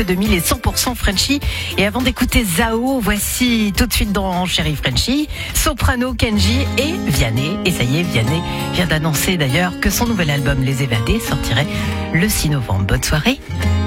2000 et 100% Frenchy. Et avant d'écouter Zao, voici tout de suite dans Chérie Frenchy, Soprano, Kenji et Vianney. Et ça y est, Vianney vient d'annoncer d'ailleurs que son nouvel album Les Évadés sortirait le 6 novembre. Bonne soirée.